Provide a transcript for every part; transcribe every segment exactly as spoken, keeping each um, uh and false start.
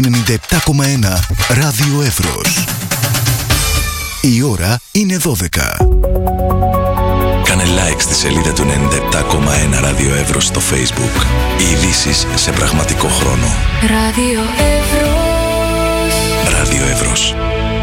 ενενήντα επτά κόμμα ένα Ράδιο Εύρος. Η ώρα είναι δώδεκα. Κάνε like στη σελίδα του ενενήντα επτά κόμμα ένα Ράδιο Εύρος στο Facebook. Οι ειδήσεις σε πραγματικό χρόνο. Ράδιο Εύρος. Ράδιο Εύρος.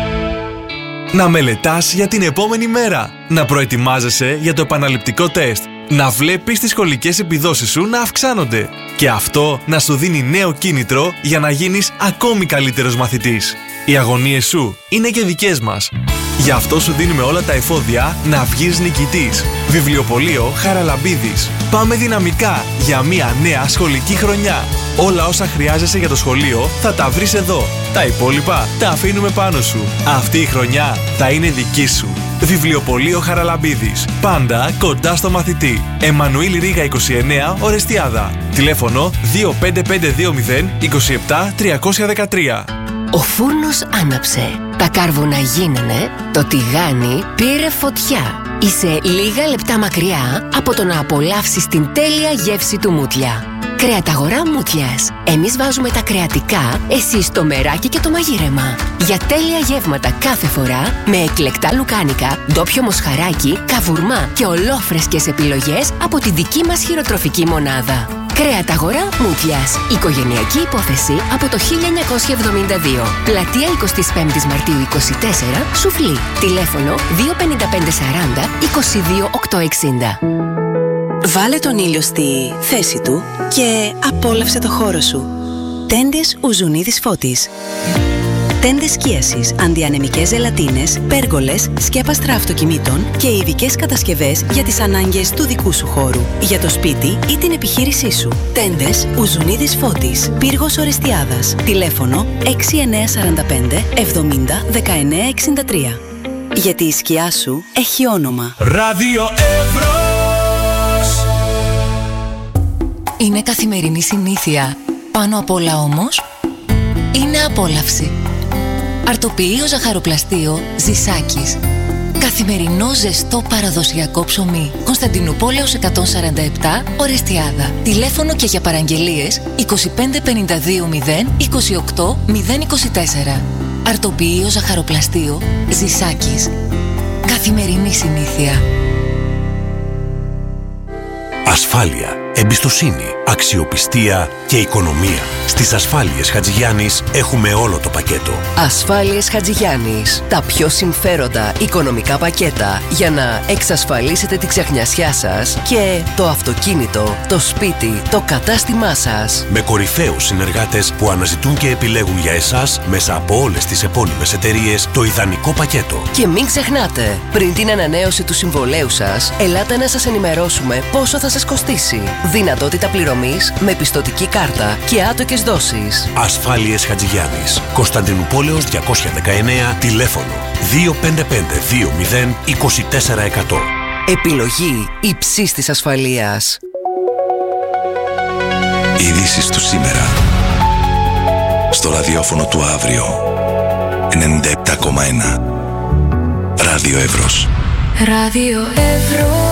Να μελετάς για την επόμενη μέρα. Να προετοιμάζεσαι για το επαναληπτικό τεστ. Να βλέπεις τις σχολικές επιδόσεις σου να αυξάνονται. Και αυτό να σου δίνει νέο κίνητρο για να γίνεις ακόμη καλύτερος μαθητής. Οι αγωνίες σου είναι και δικές μας. Γι' αυτό σου δίνουμε όλα τα εφόδια να βγεις νικητής. Βιβλιοπωλείο Χαραλαμπίδης. Πάμε δυναμικά για μια νέα σχολική χρονιά. Όλα όσα χρειάζεσαι για το σχολείο θα τα βρεις εδώ. Τα υπόλοιπα τα αφήνουμε πάνω σου. Αυτή η χρονιά θα είναι δική σου. Βιβλιοπωλείο Χαραλαμπίδης. Πάντα κοντά στο μαθητή. Εμμανουήλ Ρίγα είκοσι εννέα, Ορεστιάδα. Τηλέφωνο δύο πέντε πέντε δύο μηδέν είκοσι επτά τριακόσια δεκατρία. Ο φούρνος άναψε. Τα κάρβουνα γίνανε. Το τηγάνι πήρε φωτιά. Είσαι λίγα λεπτά μακριά από το να απολαύσεις την τέλεια γεύση του Μούτλια. Κρεαταγορά Μούτλιας. Εμείς βάζουμε τα κρεατικά, εσείς το μεράκι και το μαγείρεμα. Για τέλεια γεύματα κάθε φορά, με εκλεκτά λουκάνικα, ντόπιο μοσχαράκι, καβουρμά και ολόφρεσκες επιλογές από τη δική μας χειροτροφική μονάδα. Κρεαταγορά Μούτλιας. Οικογενειακή υπόθεση από το χίλια εννιακόσια εβδομήντα δύο. Πλατεία εικοστή πέμπτη Μαρτίου είκοσι τέσσερα, Σουφλή. Τηλέφωνο δύο πέντε πέντε σαράντα είκοσι δύο οκτακόσια εξήντα. Βάλε τον ήλιο στη θέση του και απόλαυσε το χώρο σου. Τέντες Ουζουνίδης Φώτης. Τέντες σκίασης, αντιανεμικές ζελατίνες, πέργολες, σκέπαστρα αυτοκινήτων και ειδικές κατασκευές για τις ανάγκες του δικού σου χώρου, για το σπίτι ή την επιχείρησή σου. Τέντες Ουζουνίδης Φώτης, Πύργος Ορεστιάδας. Τηλέφωνο έξι εννιά τέσσερα πέντε εβδομήντα δεκαεννιά εξήντα τρία. Γιατί η σκιά σου έχει όνομα. Ράδιο Εύρος. Είναι καθημερινή συνήθεια. Πάνω απ' όλα όμως, είναι απόλαυση. Αρτοποιείο ζαχαροπλαστείο Ζησάκης. Καθημερινό ζεστό παραδοσιακό ψωμί. Κωνσταντινούπολεως εκατόν σαράντα επτά, Ορεστιάδα. Τηλέφωνο και για παραγγελίες είκοσι πέντε πενήντα δύο μηδέν είκοσι οκτώ μηδέν είκοσι τέσσερα. Αρτοποιείο ζαχαροπλαστείο Ζησάκης. Καθημερινή συνήθεια. Ασφάλεια, εμπιστοσύνη, αξιοπιστία και οικονομία. Στις Ασφάλειες Χατζηγιάννης έχουμε όλο το πακέτο. Ασφάλειες Χατζηγιάννης. Τα πιο συμφέροντα οικονομικά πακέτα για να εξασφαλίσετε τη ξεχνιασιά σας και το αυτοκίνητο, το σπίτι, το κατάστημά σας. Με κορυφαίους συνεργάτες που αναζητούν και επιλέγουν για εσάς μέσα από όλες τις επώνυμες εταιρείες το ιδανικό πακέτο. Και μην ξεχνάτε, πριν την ανανέωση του συμβολέου σας, ελάτε να σας ενημερώσουμε πόσο θα σας κοστίσει. Δυνατότητα πληρωμής με πιστωτική κάρτα και άτοκες δόσεις. Ασφάλειες Χατζηγιάννης. Κωνσταντινούπολεως διακόσια δεκαεννέα. Τηλέφωνο δύο πέντε πέντε δύο μηδέν είκοσι τέσσερα εκατό. Επιλογή υψής της ασφαλείας. Ειδήσεις του σήμερα. Στο ραδιόφωνο του αύριο. ενενήντα επτά κόμμα ένα Ράδιο Εύρος. Ράδιο Εύρος.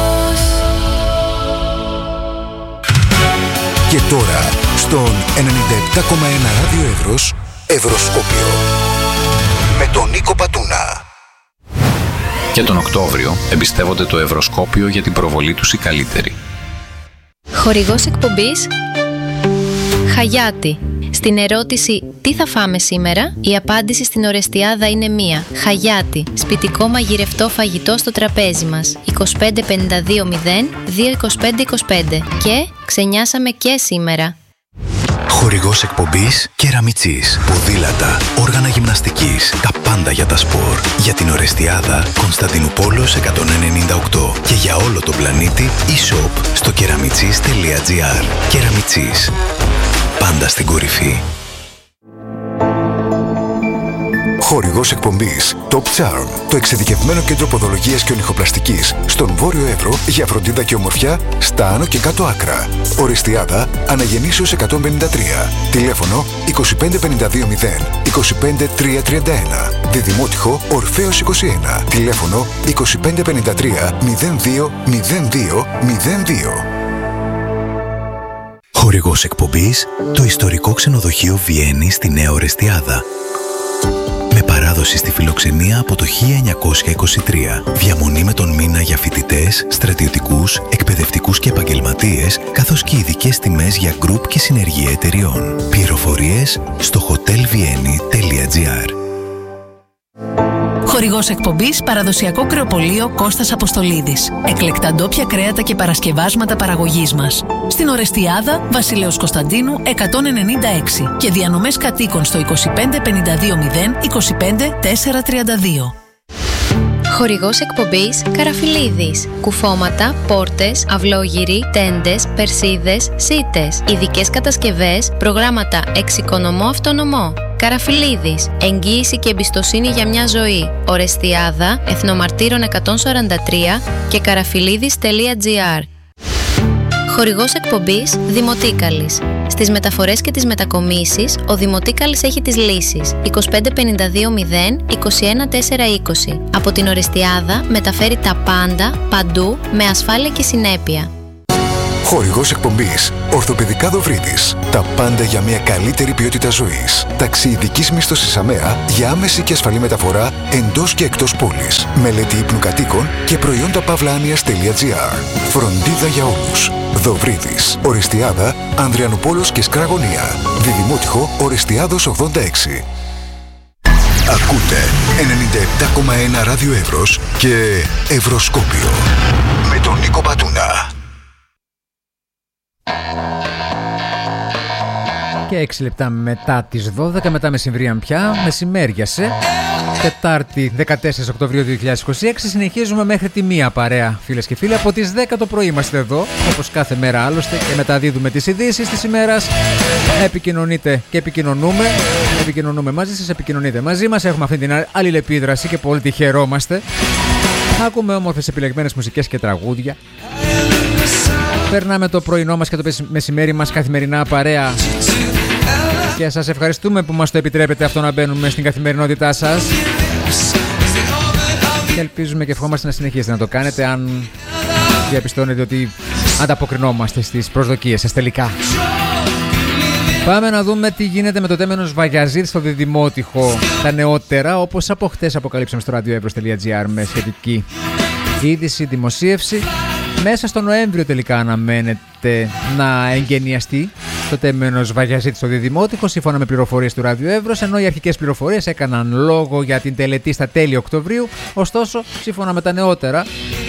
Και τώρα, στον ενενήντα επτά κόμμα ένα Ράδιο Εύρος, Ευρωσκόπιο. Με τον Νίκο Πατούνα. Και τον Οκτώβριο εμπιστεύονται το Ευρωσκόπιο για την προβολή τους οι καλύτεροι. Χορηγός εκπομπής Χαγιάτη. Στην ερώτηση «Τι θα φάμε σήμερα?» η απάντηση στην Ορεστιάδα είναι μία. Χαγιάτη. Σπιτικό μαγειρευτό φαγητό στο τραπέζι μας. είκοσι πέντε πενήντα δύο μηδέν δύο είκοσι πέντε είκοσι πέντε. Και ξενιάσαμε και σήμερα. Χορηγός εκπομπής Κεραμιτσής. Ποδήλατα, όργανα γυμναστικής, τα πάντα για τα σπορ. Για την Ορεστιάδα, Κωνσταντινούπολεως εκατόν ενενήντα οκτώ. Και για όλο τον πλανήτη, e-shop στο κεραμιτσής τελεία τζι άρ. Κεραμιτσής. Πάντα στην κορυφή. Χορηγός εκπομπής Top Charm, το εξειδικευμένο κέντρο ποδολογίας και ονυχοπλαστικής στον Βόρειο Εύρο για φροντίδα και ομορφιά στα άνω και κάτω άκρα. Ορεστιάδα, Αναγεννήσεως εκατόν πενήντα τρία. Τηλέφωνο είκοσι πέντε πενήντα δύο μηδέν είκοσι πέντε τριακόσια τριάντα ένα. Διδημότυχο Ορφέως είκοσι ένα. Τηλέφωνο είκοσι πέντε πενήντα τρία μηδέν δύο μηδέν δύο μηδέν δύο. Χορηγός εκπομπής, το ιστορικό ξενοδοχείο Βιέννη στη Νέα Ορεστιάδα. Με παράδοση στη φιλοξενία από το χίλια εννιακόσια είκοσι τρία. Διαμονή με τον μήνα για φοιτητές, στρατιωτικούς, εκπαιδευτικούς και επαγγελματίες, καθώς και ειδικές τιμές για γκρουπ και συνεργεία εταιριών. Πληροφορίες στο hotel vienni τελεία gr. Χορηγός εκπομπής, παραδοσιακό κρεοπωλείο Κώστας Αποστολίδης. Εκλεκτά ντόπια κρέατα και παρασκευάσματα παραγωγής μας. Στην Ορεστιάδα, Βασιλέως Κωνσταντίνου εκατόν ενενήντα έξι και διανομές κατοίκων στο είκοσι πέντε πενήντα δύο μηδέν είκοσι πέντε τετρακόσια τριάντα δύο. Χορηγός εκπομπής Καραφιλίδης. Κουφώματα, πόρτες, αυλόγυροι, τέντες, περσίδες, σίτες. Ειδικές κατασκευές, προγράμματα εξοικονομώ αυτονομώ. Καραφιλίδης. Εγγύηση και εμπιστοσύνη για μια ζωή. Ορεστιάδα, Εθνομαρτύρων εκατόν σαράντα τρία και καραφιλίδης τελεία gr. Χορηγός εκπομπής Δημοτίκαλης. Στις μεταφορές και τις μετακομίσεις, ο Δημοτίκαλης έχει τις λύσεις. είκοσι πέντε πενήντα δύο μηδέν είκοσι ένα τετρακόσια είκοσι. Από την Ορεστιάδα μεταφέρει τα πάντα, παντού, με ασφάλεια και συνέπεια. Χορηγός εκπομπής Ορθοπαιδικά Δοβρίτης. Τα πάντα για μια καλύτερη ποιότητα ζωής. Ταξιειδικής μίσθωσης ΑΜΕΑ για άμεση και ασφαλή μεταφορά εντός και εκτός πόλης. Μελέτη ύπνου κατοίκων και προϊόντα παύλα-άνοιας τελεία gr. Φροντίδα για όλους. Δοβρίτης. Ορεστιάδα, Ανδριανουπόλος και Σκραγωνία. Διδημότυχο Ορεστιάδος ογδόντα έξι. Ακούτε ενενήντα επτά κόμμα ένα Ράδιο Εύρος και Ευρωσκόπιο με τον Νίκο Πατούνα. Και έξι λεπτά μετά τις δώδεκα, μετά μεσημβρίαν πια, μεσημέριασε. Τετάρτη δεκατέσσερις Οκτωβρίου δύο χιλιάδες είκοσι έξι, συνεχίζουμε μέχρι τη μία παρέα, φίλες και φίλοι. Από τις δέκα το πρωί είμαστε εδώ, όπως κάθε μέρα άλλωστε, και μεταδίδουμε τις ειδήσεις της ημέρας. Επικοινωνείτε και επικοινωνούμε. Επικοινωνούμε μαζί σας, επικοινωνείτε μαζί μας. Έχουμε αυτή την αλληλεπίδραση και πολύ τη χαιρόμαστε. Ακούμε όμορφες επιλεγμένες μουσικές και τραγούδια. Περνάμε το πρωινό μας και το μεσημέρι μας καθημερινά παρέα. Και σας ευχαριστούμε που μας το επιτρέπετε αυτό να μπαίνουμε στην καθημερινότητά σας. Και ελπίζουμε και ευχόμαστε να συνεχίσετε να το κάνετε, αν διαπιστώνετε ότι ανταποκρινόμαστε στις προσδοκίες σας τελικά. Πάμε να δούμε τι γίνεται με το τέμενος Βαγιαζίτ στο Διδημότυχο. Τα νεότερα, όπως από χτες αποκαλύψαμε στο radioevros τελεία gr με σχετική είδηση, δημοσίευση. Μέσα στο Νοέμβριο τελικά αναμένεται να εγγενιαστεί το τέμενος Βαγιαζίτ στο Διδημότυχο, σύμφωνα με πληροφορίες του radioevros, ενώ οι αρχικές πληροφορίες έκαναν λόγο για την τελετή στα τέλη Οκτωβρίου. Ωστόσο, σύμφωνα με τα νεότερα,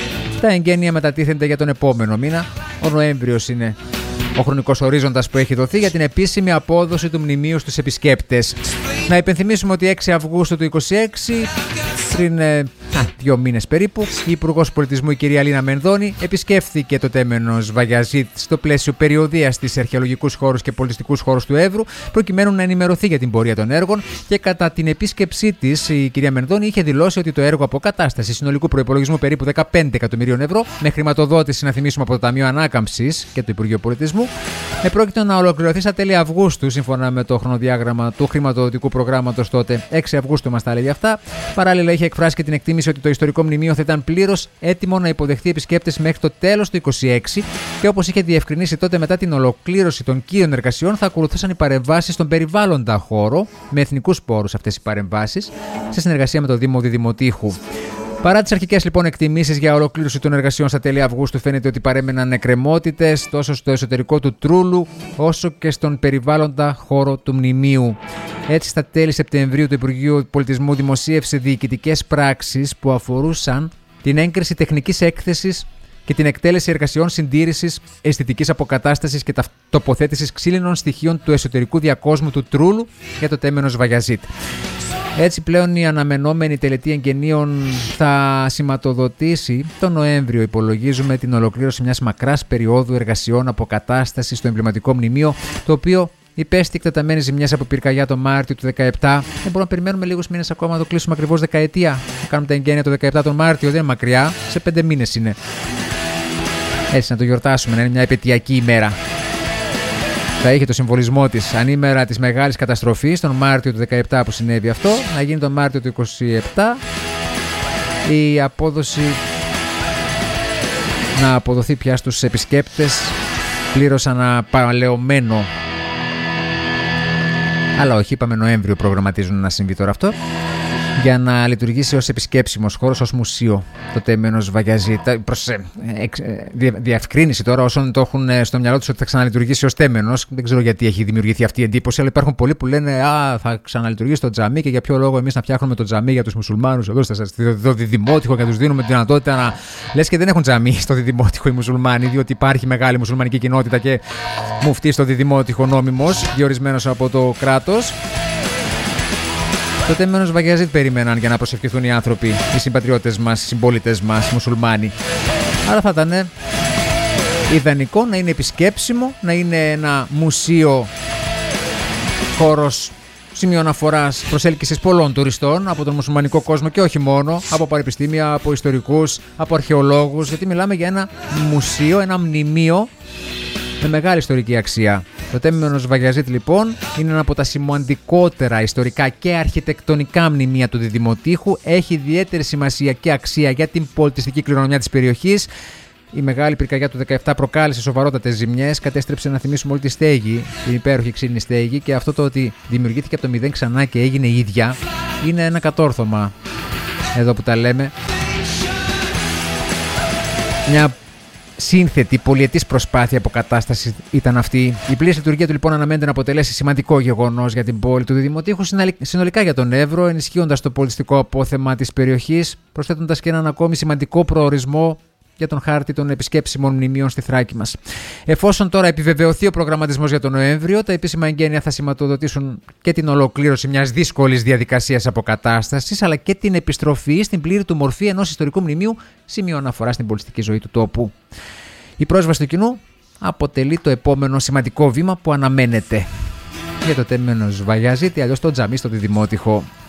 τα εγγένεια μετατίθενται για τον επόμενο μήνα. Ο Νοέμβριος είναι ο χρονικός ορίζοντας που έχει δοθεί για την επίσημη απόδοση του μνημείου στους επισκέπτες. Να υπενθυμίσουμε ότι έξι Αυγούστου του είκοσι έξι, πριν ε, α, δύο μήνες περίπου, η Υπουργός Πολιτισμού, η κυρία Λίνα Μενδώνη, επισκέφθηκε το τέμενος Βαγιαζίτ στο πλαίσιο περιοδείας στις αρχαιολογικούς χώρους και πολιτιστικούς χώρους του Εύρου, προκειμένου να ενημερωθεί για την πορεία των έργων, και κατά την επίσκεψή της η κυρία Μενδώνη είχε δηλώσει ότι το έργο αποκατάσταση συνολικού προϋπολογισμού περίπου δεκαπέντε εκατομμυρίων ευρώ, με χρηματοδότηση, να θυμίσουμε, από το Ταμείο Ανάκαμψης και το Υπουργείο Πολιτισμού, επρόκειτο να ολοκληρωθεί στα τέλη Αυγούστου, σύμφωνα με το χρονοδιάγραμμα του χρηματοδοτικού προγράμματος τότε. έξι Αυγούστου μας τα έλεγε αυτά. Παράλληλα, είχε εκφράσει και την εκτίμηση ότι το ιστορικό μνημείο θα ήταν πλήρως έτοιμο να υποδεχθεί επισκέπτες μέχρι το τέλος του είκοσι έξι, και όπως είχε διευκρινίσει τότε, μετά την ολοκλήρωση των κύων εργασιών θα ακολουθούσαν οι παρεμβάσεις στον περιβάλλοντα χώρο, με εθνικούς πόρους αυτές οι παρεμβάσεις, σε συνεργασία με το Δήμο Διδημοτήχου. Παρά τις αρχικές λοιπόν εκτιμήσεις για ολοκλήρωση των εργασιών στα τέλη Αυγούστου, φαίνεται ότι παρέμεναν εκκρεμότητες τόσο στο εσωτερικό του Τρούλου όσο και στον περιβάλλοντα χώρο του μνημείου. Έτσι, στα τέλη Σεπτεμβρίου το Υπουργείο Πολιτισμού δημοσίευσε διοικητικές πράξεις που αφορούσαν την έγκριση τεχνικής έκθεσης και την εκτέλεση εργασιών συντήρησης, αισθητικής αποκατάστασης και τοποθέτησης ξύλινων στοιχείων του εσωτερικού διακόσμου του Τρούλου για το τέμενος Βαγιαζίτ. Έτσι, πλέον η αναμενόμενη τελετή εγγενείων θα σηματοδοτήσει τον Νοέμβριο, υπολογίζουμε, την ολοκλήρωση μιας μακράς περίοδου εργασιών αποκατάστασης στο εμβληματικό μνημείο, το οποίο υπέστη εκτεταμένη ζημιές από πυρκαγιά το Μάρτιο του δύο χιλιάδες δεκαεπτά. Δεν μπορούμε να περιμένουμε λίγους μήνες ακόμα να το κλείσουμε ακριβώς δεκαετία. Θα κάνουμε τα εγγένεια το δεκαεπτά τον Μάρτιο, δεν είναι μακριά, σε πέντε μήνες είναι. Έτσι, να το γιορτάσουμε, να είναι μια επαιτειακή ημέρα. Θα είχε το συμβολισμό της ανήμερα της μεγάλης καταστροφής τον Μάρτιο του δεκαεπτά που συνέβη αυτό, να γίνει τον Μάρτιο του είκοσι επτά, η απόδοση να αποδοθεί πια στους επισκέπτες πλήρως αναπαλαιωμένο. Αλλά όχι, είπαμε Νοέμβριο προγραμματίζουν να συμβεί τώρα αυτό, για να λειτουργήσει ως επισκέψιμος χώρος, ως μουσείο το Τέμενος Βαγιαζή. Προς ε, ε, διευκρίνηση τώρα όσων το έχουν στο μυαλό τους ότι θα ξαναλειτουργήσει ως Τέμενος. Δεν ξέρω γιατί έχει δημιουργηθεί αυτή η εντύπωση, αλλά υπάρχουν πολλοί που λένε «Α, θα ξαναλειτουργήσει το τζαμί και για ποιο λόγο εμείς να φτιάχνουμε το τζαμί για τους μουσουλμάνους εδώ στο Διδημότυχο και να τους δίνουμε τη δυνατότητα να...» Λες και δεν έχουν τζαμί στο Διδημότυχο οι μουσουλμάνοι, διότι υπάρχει μεγάλη μουσουλμανική κοινότητα και μουφτί στο Διδημότυχο νόμιμος, διορισμένος από το κράτος. Το Τέμενος Βαγιαζίτ περιμέναν για να προσευχηθούν οι άνθρωποι, οι συμπατριώτες μας, οι συμπολίτες μας, οι μουσουλμάνοι. Άρα θα ήταν ιδανικό να είναι επισκέψιμο, να είναι ένα μουσείο, χώρος, σημείο αναφοράς, προσέλκυσης πολλών τουριστών από τον μουσουλμανικό κόσμο και όχι μόνο, από πανεπιστήμια, από ιστορικούς, από αρχαιολόγους, γιατί μιλάμε για ένα μουσείο, ένα μνημείο με μεγάλη ιστορική αξία. Το Τέμενος Βαγιαζίτ λοιπόν είναι ένα από τα σημαντικότερα ιστορικά και αρχιτεκτονικά μνημεία του Διδημοτύχου. Έχει ιδιαίτερη σημασία και αξία για την πολιτιστική κληρονομιά της περιοχής. Η μεγάλη πυρκαγιά του δεκαεπτά προκάλεσε σοβαρότατες ζημιές, κατέστρεψε, να θυμίσουμε, όλη τη στέγη, την υπέροχη ξύλινη στέγη, και αυτό το ότι δημιουργήθηκε από το μηδέν ξανά και έγινε η ίδια είναι ένα κατόρθωμα. Εδώ που τα λέμε. Μια σύνθετη πολυετής προσπάθεια αποκατάσταση ήταν αυτή. Η πλήρης λειτουργία του λοιπόν αναμένεται να αποτελέσει σημαντικό γεγονός για την πόλη του Διδημοτύχου, συνολικά για τον Εύρο, ενισχύοντας το πολιτιστικό απόθεμα της περιοχής, προσθέτοντας και έναν ακόμη σημαντικό προορισμό για τον χάρτη των επισκέψιμων μνημείων στη Θράκη μας. Εφόσον τώρα επιβεβαιωθεί ο προγραμματισμός για τον Νοέμβριο, τα επίσημα εγγένεια θα σηματοδοτήσουν και την ολοκλήρωση μιας δύσκολης διαδικασίας αποκατάστασης, αλλά και την επιστροφή στην πλήρη του μορφή ενός ιστορικού μνημείου, σημείο αναφορά στην πολιτιστική ζωή του τόπου. Η πρόσβαση του κοινού αποτελεί το επόμενο σημαντικό βήμα που αναμένεται για το Τέμενος Βαγιαζίτ, αλλιώς το τζαμί στο Διδημότυχο.